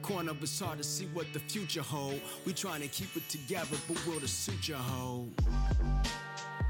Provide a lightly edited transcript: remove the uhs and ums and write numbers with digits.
Corner, it's hard to see what the future hold. We trying to keep it together, but will the suture hold?